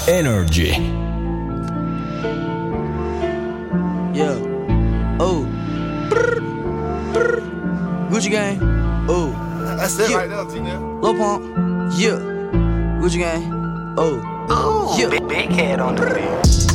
Energy. Yeah. Oh. Brr. Brr. Gucci gang. Oh. That's it right there, T-Now. Lil Pump. Yeah. Gucci gang. Oh. Ooh, Yeah. big head on the beat.